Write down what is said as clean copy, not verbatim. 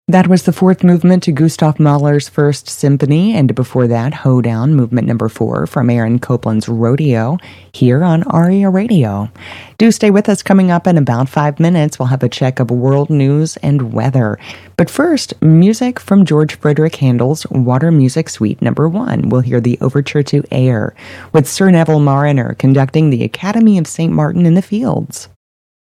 That was the fourth movement to Gustav Mahler's First Symphony, and before that, Hoedown, movement number 4 from Aaron Copland's Rodeo, here on ARIA Radio. Do stay with us. Coming up in about 5 minutes, we'll have a check of world news and weather. But first, music from George Frederick Handel's Water Music Suite number 1. We'll hear the Overture to Air, with Sir Neville Marriner conducting the Academy of St. Martin in the Fields.